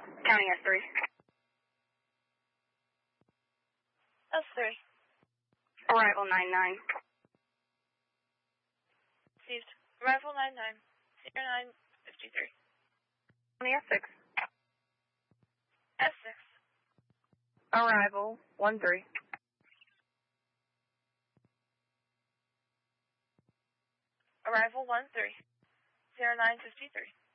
Counting S3. S3. Arrival 99. Received. Arrival 99. 0953. Counting S6. S6. Arrival 13. Arrival 13. 0953.